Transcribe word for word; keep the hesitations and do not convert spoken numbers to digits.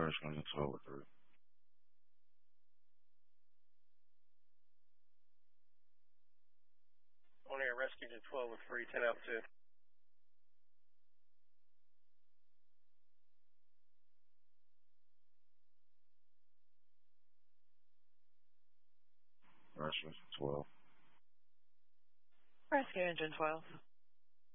Rescue Engine twelve with three. On air, Rescue Engine twelve with three, ten out two. Rescue Engine twelve. Rescue Engine twelve.